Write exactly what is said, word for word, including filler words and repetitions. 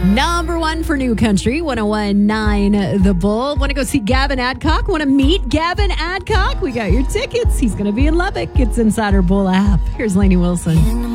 Number one for New Country, one oh one point nine The Bull. Want to go see Gavin Adcock? Want to meet Gavin Adcock? We got your tickets. He's going to be in Lubbock. It's inside our Bull app. Here's Lainey Wilson.